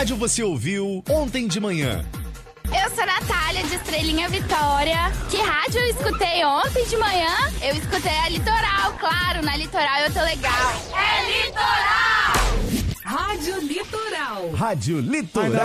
rádio você ouviu ontem de manhã? Eu sou Natália, de Estrelinha Vitória. Que rádio eu escutei ontem de manhã? Eu escutei a Litoral, claro, na Litoral eu tô legal. É Litoral! Rádio Litoral. Rádio Litoral.